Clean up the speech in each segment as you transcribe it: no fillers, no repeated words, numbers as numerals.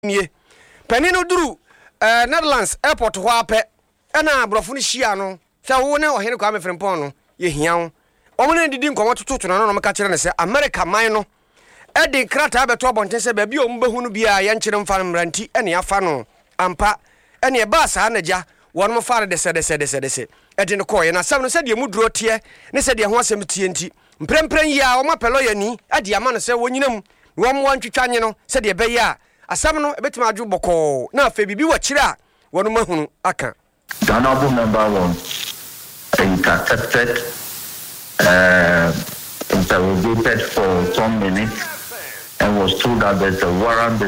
nie pani no duru Netherlands airport ho apɛ ɛna brofo no hia no sɛ wo ne ɔhene kwa mefrempɔn no ye hia wo ɔmo ne didi nkɔmɔ tototo no meka kyerɛ ne sɛ America man no ɛde krata abɛto abɔnten sɛ baabi ɔmo behu no bia yɛ nkyere mfa no mranti ɛne afa no ampa ɛne ɛba saa nagya wɔn mo fare de sɛ ɛde no kɔɔ yɛ na sɛm no sɛ de mu duro teɛ ne sɛ de ho asɛm tie nti mprempren yi a ɔmo apɛlɔ yɛ ni ade ama no sɛ wɔnyinam wɔn wɔntwitwa nye no sɛ de ɛbɛyɛ a asɛm no ɛbɛtuma adwo bɔkɔɔ na afɛ bibi wɔ kyerɛ a wɔn mahunu aka. The honorable member was interrogated for some minutes and was told that there's a warrant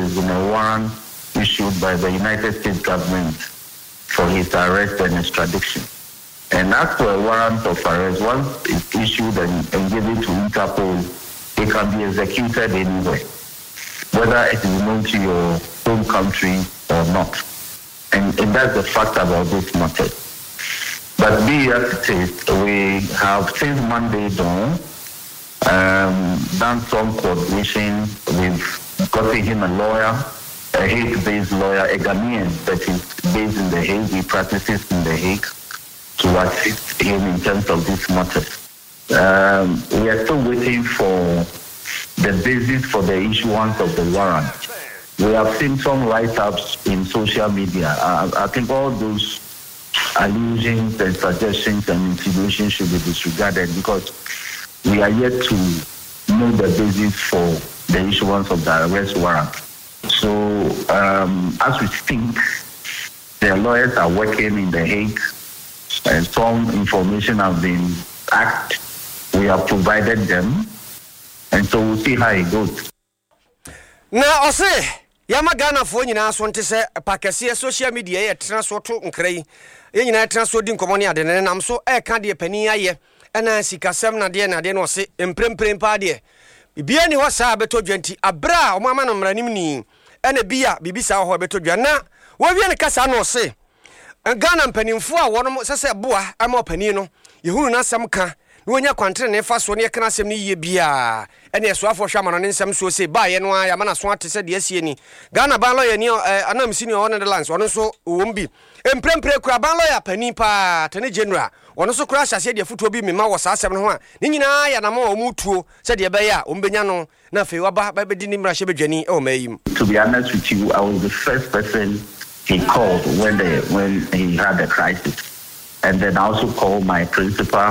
issued by the United States government for his arrest and extradition. And as for a warrant of arrest, once it's issued and given to Interpol, it can be executed anywhere, whether it is known to your home country or not. And that's the fact about this matter. But be as it is, we have since Monday dawn done some coordination. We've gotten him a lawyer, a Hague-based lawyer, a Ghanaian that is based in The Hague. He practices in The Hague to assist him in terms of this matter. We are still waiting for the basis for the issuance of the warrant. We have seen some write-ups in social media. I think all those allusions and suggestions and insinuations should be disregarded because we are yet to know the basis for the issuance of the arrest warrant. So, as we speak, the lawyers are working in The Hague and some information has been asked. We have provided them, and so we'll see how it goes. Now, I say, Yama Ghana for you now, so to say, Pakistan social media, transfer to Ukraine, you transfer in Commonia, and I'm so I can't be a penny a year, and I see Casam Nadia, and I didn't say, and Prem Party. Biani was a beto genti, a bra, or mamma no ranimini, and a beer, Bibisa or beto jana. What we are Casano say? And Ghana penny for one more say, boa, I'm more penino, you who not some car. When you contain a fast one, you can ask me ye beer. And yes, for shaman and some so say, by and why I'm not swat to say, yes, any Ghana Ballo and you, and I'm senior on the lands, one so won't be. And Prem Crabalo, penny pa, Tony General, one also crash. I said, your foot will be me, ma was a 7 1. Nina, and I'm more mutual, said your bear, Umbenyano, nothing about by Bedini Rashabe Jenny, oh, may. To be honest with you, I was the first person he called when he had a crisis. And then I also called my principal.